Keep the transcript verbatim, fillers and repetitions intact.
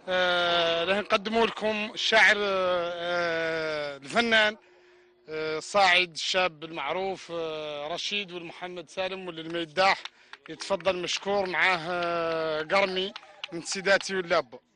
آه، راح نقدموا لكم الشاعر آه، الفنان آه، صاعد الشاب المعروف آه، رشيد والمحمد سالم واللي الميداح. يتفضل مشكور معاه آه، قرمي من سيداتي واللاب.